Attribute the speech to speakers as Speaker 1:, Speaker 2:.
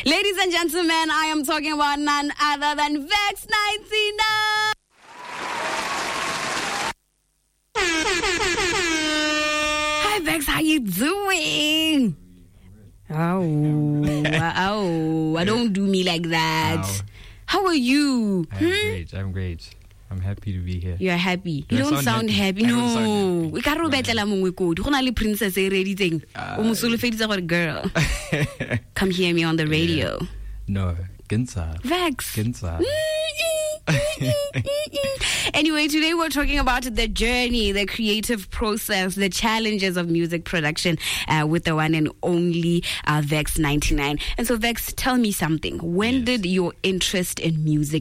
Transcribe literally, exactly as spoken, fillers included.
Speaker 1: Ladies and gentlemen, I am talking about none other than Vex ninety-nine. Hi Vex, how you doing? Oh, oh, don't do me like that.
Speaker 2: Ow.
Speaker 1: How are you?
Speaker 2: I'm
Speaker 1: Hmm?
Speaker 2: great. I'm great. I'm happy to be here.
Speaker 1: You're happy.
Speaker 2: Do
Speaker 1: You
Speaker 2: I
Speaker 1: don't
Speaker 2: sound
Speaker 1: sound happy.
Speaker 2: happy? I don't
Speaker 1: No.
Speaker 2: sound happy.
Speaker 1: We can't betla mongwe kodi. Go na le princess e ready thing. O mosolofeditse gore girl. Come hear me on the radio.
Speaker 2: No, Ginza.
Speaker 1: Vex.
Speaker 2: Ginza.
Speaker 1: Anyway, today we're talking about the journey, the creative process, the challenges of music production uh, with the one and only uh, Vex ninety-nine. And so, Vex, tell me something. When
Speaker 2: Yes.
Speaker 1: did your interest in music